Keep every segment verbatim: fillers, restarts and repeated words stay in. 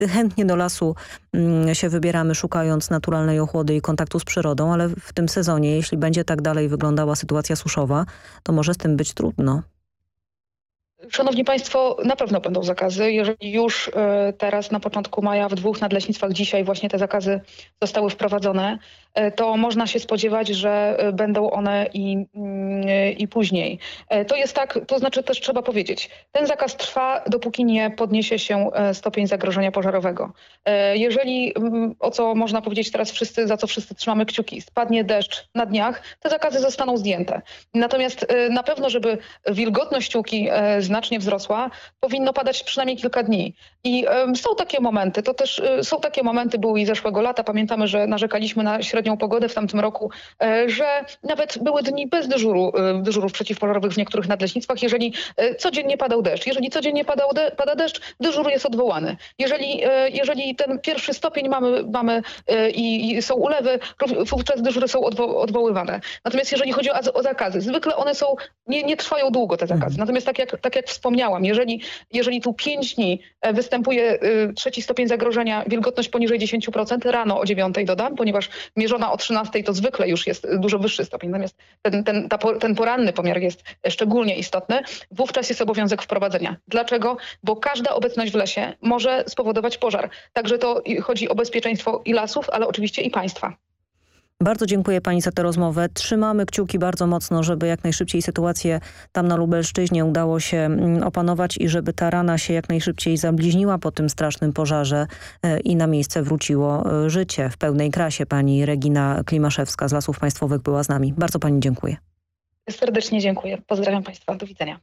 chętnie do lasu się wybieramy, szukając naturalnej ochłody i kontaktu z przyrodą, ale w tym sezonie, jeśli będzie tak dalej wyglądała sytuacja suszowa, to może z tym być trudno. Szanowni Państwo, na pewno będą zakazy. Jeżeli już y, teraz na początku maja w dwóch nadleśnictwach dzisiaj właśnie te zakazy zostały wprowadzone, y, to można się spodziewać, że y, będą one i, y, i później. Y, to jest tak, to znaczy też trzeba powiedzieć, ten zakaz trwa, dopóki nie podniesie się y, stopień zagrożenia pożarowego. Y, jeżeli, y, o co można powiedzieć teraz wszyscy, za co wszyscy trzymamy kciuki, spadnie deszcz na dniach, te zakazy zostaną zdjęte. Natomiast y, na pewno, żeby wilgotność ściółki y, znacznie wzrosła, powinno padać przynajmniej kilka dni. I y, są takie momenty, to też y, są takie momenty, były i zeszłego lata. Pamiętamy, że narzekaliśmy na średnią pogodę w tamtym roku, y, że nawet były dni bez dyżuru, y, dyżurów przeciwpożarowych w niektórych nadleśnictwach, jeżeli y, codziennie padał deszcz. Jeżeli codziennie padał de, pada deszcz, dyżur jest odwołany. Jeżeli, y, jeżeli ten pierwszy stopień mamy, mamy y, i są ulewy, wówczas dyżury są odwo, odwoływane. Natomiast jeżeli chodzi o, o zakazy, zwykle one są, nie, nie trwają długo te zakazy. Natomiast tak jak, tak jak wspomniałam, jeżeli, jeżeli tu pięć dni występuje y, trzeci stopień zagrożenia, wilgotność poniżej dziesięć procent, rano o dziewiątej dodam, ponieważ mierzona o trzynastej to zwykle już jest dużo wyższy stopień, natomiast ten, ten, ta, ten poranny pomiar jest szczególnie istotny, wówczas jest obowiązek wprowadzenia. Dlaczego? Bo każda obecność w lesie może spowodować pożar. Także to chodzi o bezpieczeństwo i lasów, ale oczywiście i państwa. Bardzo dziękuję Pani za tę rozmowę. Trzymamy kciuki bardzo mocno, żeby jak najszybciej sytuację tam na Lubelszczyźnie udało się opanować i żeby ta rana się jak najszybciej zabliźniła po tym strasznym pożarze i na miejsce wróciło życie w pełnej krasie. Pani Regina Klimaszewska z Lasów Państwowych była z nami. Bardzo Pani dziękuję. Serdecznie dziękuję. Pozdrawiam Państwa. Do widzenia.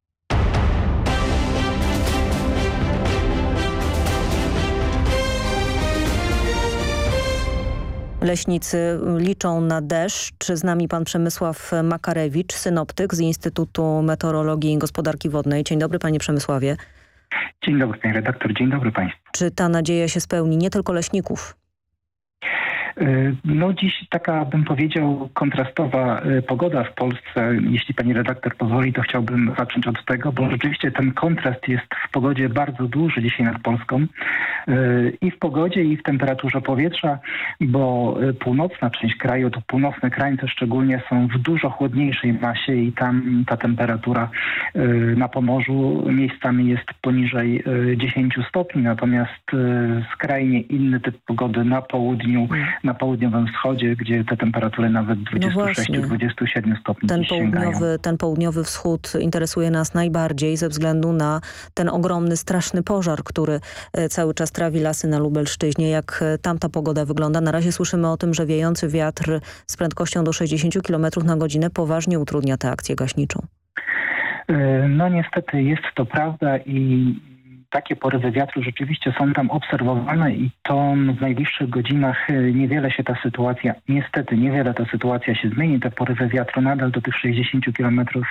Leśnicy liczą na deszcz. Z nami pan Przemysław Makarewicz, synoptyk z Instytutu Meteorologii i Gospodarki Wodnej. Dzień dobry panie Przemysławie. Dzień dobry pani redaktor, dzień dobry państwu. Czy ta nadzieja się spełni nie tylko leśników? No dziś taka, bym powiedział, kontrastowa pogoda w Polsce. Jeśli pani redaktor pozwoli, to chciałbym zacząć od tego, bo rzeczywiście ten kontrast jest w pogodzie bardzo duży dzisiaj nad Polską. I w pogodzie, i w temperaturze powietrza, bo północna część kraju, to północne krańce szczególnie są w dużo chłodniejszej masie i tam ta temperatura na Pomorzu miejscami jest poniżej dziesięciu stopni, natomiast skrajnie inny typ pogody na południu, na południowym wschodzie, gdzie te temperatury nawet dwudziestu sześciu do dwudziestu siedmiu stopni ten sięgają. południowy, ten południowy wschód interesuje nas najbardziej ze względu na ten ogromny, straszny pożar, który cały czas trawi lasy na Lubelszczyźnie. Jak tamta pogoda wygląda? Na razie słyszymy o tym, że wiejący wiatr z prędkością do sześćdziesięciu kilometrów na godzinę poważnie utrudnia tę akcję gaśniczą. No niestety jest to prawda i takie porywy wiatru rzeczywiście są tam obserwowane i to w najbliższych godzinach niewiele się ta sytuacja, niestety niewiele ta sytuacja się zmieni. Te porywy wiatru nadal do tych sześćdziesięciu kilometrów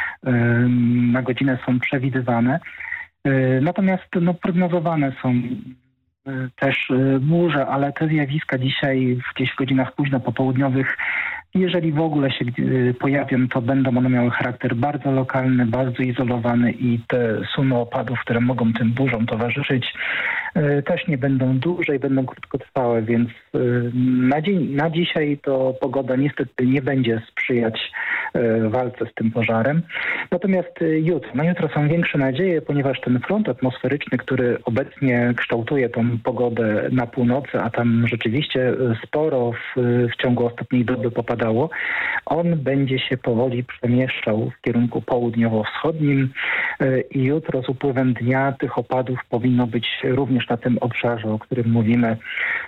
na godzinę są przewidywane. Natomiast no, prognozowane są też burze, ale te zjawiska dzisiaj gdzieś w godzinach późno popołudniowych, jeżeli w ogóle się pojawią, to będą one miały charakter bardzo lokalny, bardzo izolowany i te sumy opadów, które mogą tym burzom towarzyszyć, też nie będą duże i będą krótkotrwałe, więc na, dzień, na dzisiaj to pogoda niestety nie będzie sprzyjać walce z tym pożarem. Natomiast jutro, na jutro są większe nadzieje, ponieważ ten front atmosferyczny, który obecnie kształtuje tą pogodę na północy, a tam rzeczywiście sporo w, w ciągu ostatniej doby popadało, on będzie się powoli przemieszczał w kierunku południowo-wschodnim i jutro z upływem dnia tych opadów powinno być również na tym obszarze, o którym mówimy,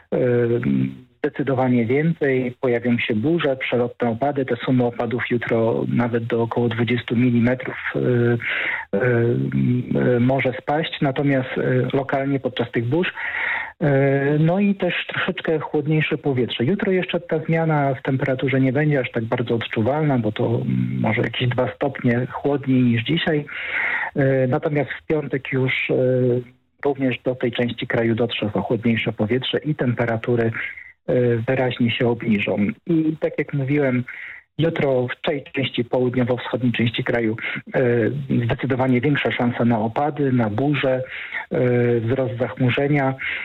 zdecydowanie więcej. Pojawią się burze, przelotne opady. Te sumy opadów jutro nawet do około dwudziestu milimetrów może spaść, natomiast lokalnie podczas tych burz. No i też troszeczkę chłodniejsze powietrze. Jutro jeszcze ta zmiana w temperaturze nie będzie aż tak bardzo odczuwalna, bo to może jakieś dwa stopnie chłodniej niż dzisiaj. Natomiast w piątek już również do tej części kraju dotrze to chłodniejsze powietrze i temperatury wyraźnie się obniżą. I tak jak mówiłem, jutro w tej części południowo-wschodniej części kraju zdecydowanie większa szansa na opady, na burze, wzrost zachmurzenia.